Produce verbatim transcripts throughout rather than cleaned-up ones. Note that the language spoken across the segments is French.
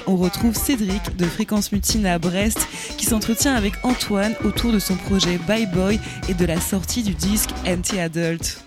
on retrouve Cédric de Fréquence Mutine à Brest qui s'entretient avec Antoine autour de son projet Bye Boy et de la sortie du disque Anti-Adult.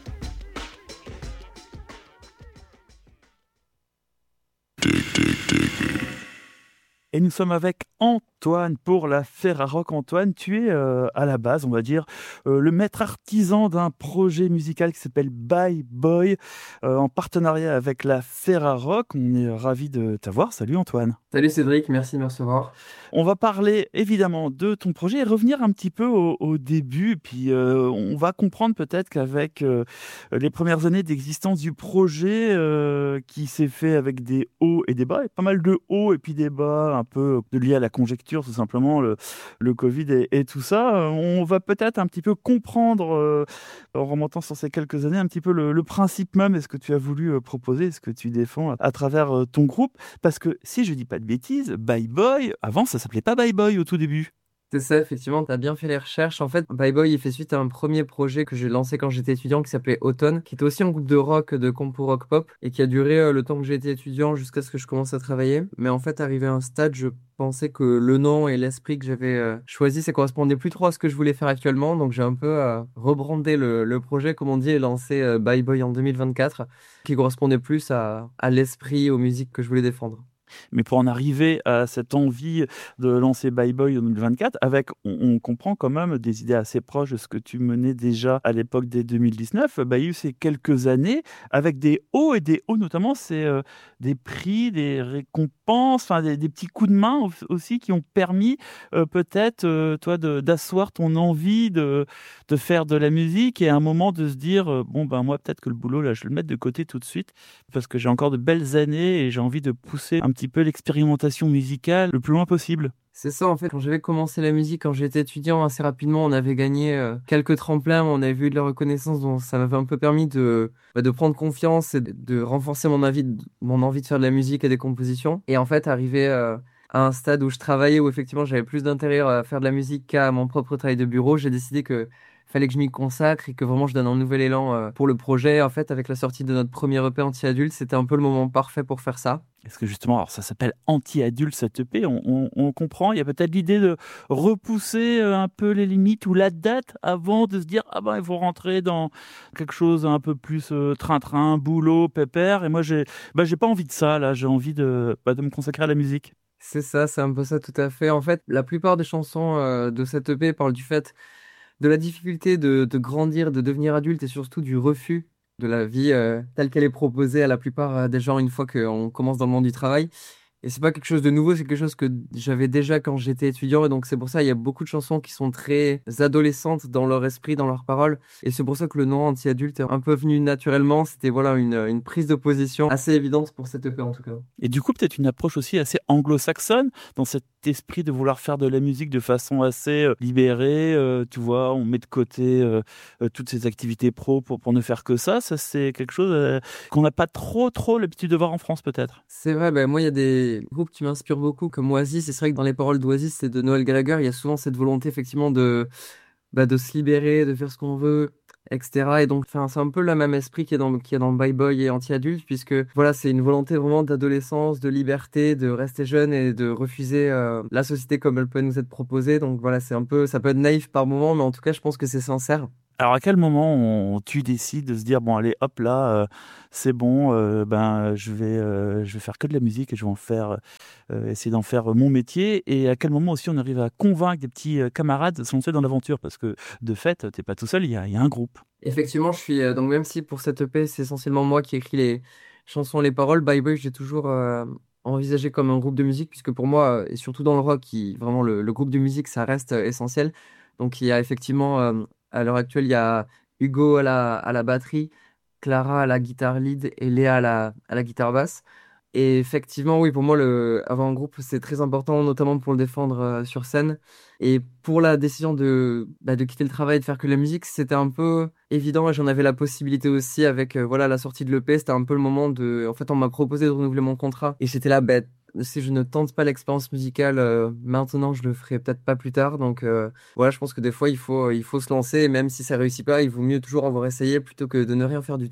Et nous sommes avec Antoine pour la Ferrarock. Antoine, tu es euh, à la base, on va dire, euh, le maître artisan d'un projet musical qui s'appelle Bye Boy, euh, en partenariat avec la Ferrarock. On est ravis de t'avoir. Salut Antoine. Salut Cédric, merci de me recevoir. On va parler évidemment de ton projet et revenir un petit peu au, au début. Puis euh, on va comprendre peut-être qu'avec euh, les premières années d'existence du projet euh, qui s'est fait avec des hauts et des bas, et pas mal de hauts et puis des bas, un peu liés à la conjecture, tout simplement, le, le Covid et, et tout ça. On va peut-être un petit peu comprendre, euh, en remontant sur ces quelques années, un petit peu le, le principe même et ce que tu as voulu proposer, ce que tu défends à, à travers ton groupe. Parce que si je dis pas de bêtises, Bye Boy, avant ça s'appelait pas Bye Boy au tout début. C'est ça, effectivement, tu as bien fait les recherches. En fait, Bye Boy, il fait suite à un premier projet que j'ai lancé quand j'étais étudiant qui s'appelait Automne, qui était aussi un groupe de rock, de compo rock pop, et qui a duré euh, le temps que j'étais étudiant jusqu'à ce que je commence à travailler. Mais en fait, arrivé à un stade, je pensais que le nom et l'esprit que j'avais euh, choisi, ça correspondait plus trop à ce que je voulais faire actuellement. Donc j'ai un peu euh, rebrandé le, le projet, comme on dit, et lancé euh, Bye Boy en deux mille vingt-quatre, qui correspondait plus à, à l'esprit, aux musiques que je voulais défendre. Mais pour en arriver à cette envie de lancer Bye Boy en deux mille vingt-quatre, avec, on, on comprend quand même des idées assez proches de ce que tu menais déjà à l'époque dès deux mille dix-neuf. Bah, il y a eu ces quelques années avec des hauts et des hauts, notamment c'est euh, des prix, des récompenses, enfin des, des petits coups de main aussi qui ont permis euh, peut-être euh, toi de, d'asseoir ton envie de, de faire de la musique et à un moment de se dire euh, bon ben moi peut-être que le boulot là je vais le mettre de côté tout de suite parce que j'ai encore de belles années et j'ai envie de pousser un petit peu l'expérimentation musicale le plus loin possible. C'est ça, en fait, quand j'avais commencé la musique, quand j'étais étudiant, assez rapidement, on avait gagné euh, quelques tremplins, on avait vu de la reconnaissance, donc ça m'avait un peu permis de, bah, de prendre confiance et de, de renforcer mon envie, de, mon envie de faire de la musique et des compositions. Et en fait, arrivé euh, à un stade où je travaillais, où effectivement j'avais plus d'intérêt à faire de la musique qu'à mon propre travail de bureau, j'ai décidé que fallait que je m'y consacre et que vraiment je donne un nouvel élan euh, pour le projet. En fait, avec la sortie de notre premier E P Anti-Adulte, c'était un peu le moment parfait pour faire ça. Est-ce que justement, alors ça s'appelle Anti-Adulte, cette E P, on, on, on comprend, il y a peut-être l'idée de repousser un peu les limites ou la date avant de se dire, ah ben il faut rentrer dans quelque chose un peu plus euh, train-train, boulot, pépère, et moi j'ai, bah, j'ai pas envie de ça, là, j'ai envie de, bah, de me consacrer à la musique. C'est ça, c'est un peu ça tout à fait. En fait, la plupart des chansons euh, de cette E P parlent du fait de la difficulté de, de grandir, de devenir adulte et surtout du refus de la vie euh, telle qu'elle est proposée à la plupart euh, des gens une fois qu'on commence dans le monde du travail. Et c'est pas quelque chose de nouveau, c'est quelque chose que j'avais déjà quand j'étais étudiant. Et donc c'est pour ça qu'il y a beaucoup de chansons qui sont très adolescentes dans leur esprit, dans leurs paroles. Et c'est pour ça que le nom Anti-Adulte est un peu venu naturellement. C'était voilà une, une prise de position assez évidente pour cette E P en tout cas. Et du coup, peut-être une approche aussi assez anglo-saxonne, dans cet esprit de vouloir faire de la musique de façon assez euh, libérée. Euh, tu vois, on met de côté euh, euh, toutes ces activités pro pour, pour ne faire que ça. Ça, c'est quelque chose euh, qu'on n'a pas trop, trop l'habitude de voir en France peut-être. C'est vrai, ben moi il y a des groupes qui m'inspirent beaucoup comme Oasis, et c'est vrai que dans les paroles d'Oasis et de Noel Gallagher, il y a souvent cette volonté effectivement de, bah, de se libérer, de faire ce qu'on veut, et cetera. Et donc c'est un peu le même esprit qui est dans, qui est dans Bye Boy et Anti-Adulte, puisque voilà, c'est une volonté vraiment d'adolescence, de liberté, de rester jeune et de refuser euh, la société comme elle peut nous être proposée. Donc voilà, c'est un peu, ça peut être naïf par moment, mais en tout cas je pense que c'est sincère. Alors à quel moment on, tu décides de se dire bon allez hop là euh, c'est bon euh, ben je vais euh, je vais faire que de la musique et je vais en faire euh, essayer d'en faire mon métier, et à quel moment aussi on arrive à convaincre des petits euh, camarades de se lancer dans l'aventure, parce que de fait t'es pas tout seul, il y a, il y a un groupe. Effectivement, je suis euh, donc même si pour cette E P c'est essentiellement moi qui écris les chansons, les paroles, Bye Boy j'ai toujours euh, envisagé comme un groupe de musique, puisque pour moi euh, et surtout dans le rock, qui vraiment le, le groupe de musique ça reste euh, essentiel. Donc il y a effectivement euh, à l'heure actuelle il y a Hugo à la à la batterie, Clara à la guitare lead et Léa à la à la guitare basse. Et effectivement, oui, pour moi, le, avoir un groupe, c'est très important, notamment pour le défendre euh, sur scène. Et pour la décision de, bah, de quitter le travail et de faire que de la musique, c'était un peu évident. Et j'en avais la possibilité aussi avec euh, voilà, la sortie de l'E P. C'était un peu le moment de... En fait, on m'a proposé de renouveler mon contrat. Et j'étais là, bah, si je ne tente pas l'expérience musicale euh, maintenant, je le ferai peut-être pas plus tard. Donc euh, voilà, je pense que des fois, il faut, il faut se lancer. Et même si ça réussit pas, il vaut mieux toujours avoir essayé plutôt que de ne rien faire du tout.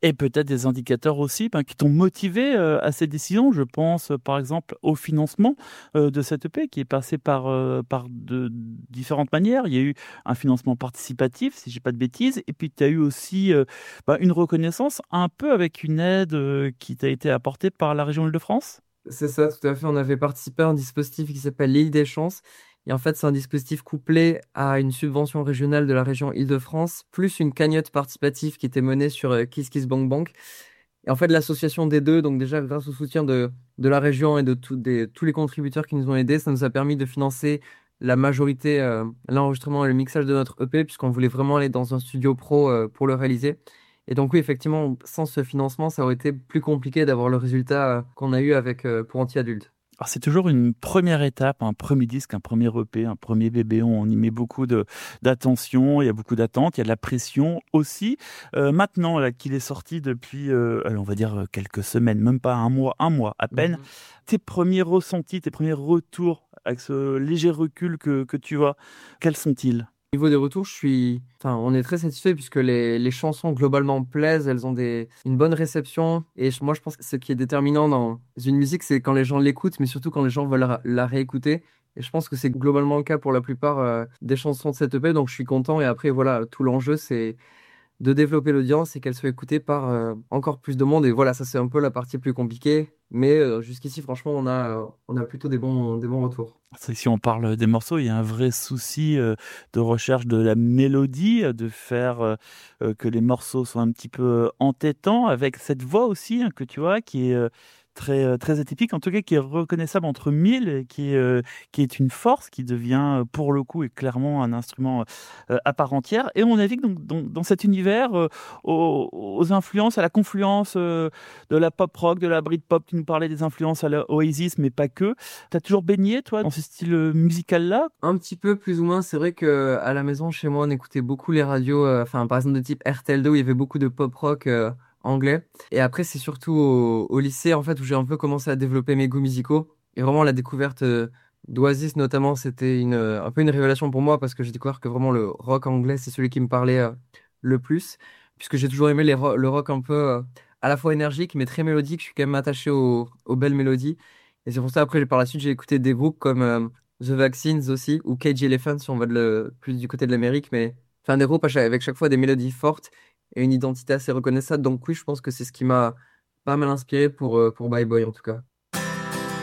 et peut-être des indicateurs aussi ben, qui t'ont motivé euh, à ces décisions. Je pense euh, par exemple au financement euh, de cette E P qui est passé par, euh, par de différentes manières. Il y a eu un financement participatif, si je dis pas de bêtises, et puis tu as eu aussi euh, ben, une reconnaissance un peu avec une aide euh, qui t'a été apportée par la région Île-de-France. C'est ça, tout à fait. On avait participé à un dispositif qui s'appelle l'Île des Chances. Et en fait, c'est un dispositif couplé à une subvention régionale de la région Île-de-France, plus une cagnotte participative qui était menée sur euh, Kiss Kiss Bank Bank. Et en fait, l'association des deux, donc déjà grâce au soutien de, de la région et de tout- des- tous les contributeurs qui nous ont aidés, ça nous a permis de financer la majorité, euh, l'enregistrement et le mixage de notre E P, puisqu'on voulait vraiment aller dans un studio pro euh, pour le réaliser. Et donc oui, effectivement, sans ce financement, ça aurait été plus compliqué d'avoir le résultat euh, qu'on a eu avec euh, pour Anti-Adulte. Alors, c'est toujours une première étape, un premier disque, un premier E P, un premier bébé. On y met beaucoup de, d'attention, il y a beaucoup d'attentes, il y a de la pression aussi. Euh, maintenant là, qu'il est sorti depuis, euh, allez, on va dire euh, quelques semaines, même pas un mois, un mois à peine, Mhm. tes premiers ressentis, tes premiers retours avec ce léger recul que, que tu as, quels sont-ils? Au niveau des retours, je suis... enfin, on est très satisfait puisque les, les chansons globalement plaisent, elles ont des... une bonne réception. Et je- moi, je pense que ce qui est déterminant dans une musique, c'est quand les gens l'écoutent, mais surtout quand les gens veulent la, la réécouter. Et je pense que c'est globalement le cas pour la plupart euh, des chansons de cette E P, donc je suis content. Et après, voilà, tout l'enjeu, c'est de développer l'audience et qu'elle soit écoutée par euh, encore plus de monde. Et voilà, ça, c'est un peu la partie plus compliquée. Mais euh, jusqu'ici, franchement, on a, euh, on a plutôt des bons, des bons retours. C'est que si on parle des morceaux, il y a un vrai souci euh, de recherche de la mélodie, euh, de faire euh, euh, que les morceaux soient un petit peu euh, entêtants, avec cette voix aussi hein, que tu vois, qui est euh, très, euh, très atypique, en tout cas qui est reconnaissable entre mille, et qui est, euh, qui est une force, qui devient euh, pour le coup et clairement un instrument euh, à part entière. Et on navigue donc dans, dans cet univers euh, aux, aux influences, à la confluence euh, de la pop rock, de la Britpop. Tu nous parlais des influences à la Oasis, mais pas que. T'as toujours baigné, toi, dans ce style euh, musical-là? Un petit peu plus ou moins, c'est vrai que à la maison chez moi on écoutait beaucoup les radios, euh, enfin par exemple de type R T L deux où il y avait beaucoup de pop rock euh, anglais. Et après c'est surtout au, au lycée en fait où j'ai un peu commencé à développer mes goûts musicaux. Et vraiment la découverte euh, d'Oasis notamment c'était une euh, un peu une révélation pour moi parce que j'ai découvert que vraiment le rock anglais c'est celui qui me parlait euh, le plus puisque j'ai toujours aimé les ro- le rock un peu euh, à la fois énergique mais très mélodique. Je suis quand même attaché aux, aux belles mélodies. Et c'est pour ça après par la suite j'ai écouté des groupes comme euh, The Vaccines aussi, ou Cage Elephant si on va de le- plus du côté de l'Amérique, mais enfin des groupes à chaque- avec chaque fois des mélodies fortes et une identité assez reconnaissable. Donc oui, je pense que c'est ce qui m'a pas mal inspiré pour, euh, pour Bye Boy en tout cas.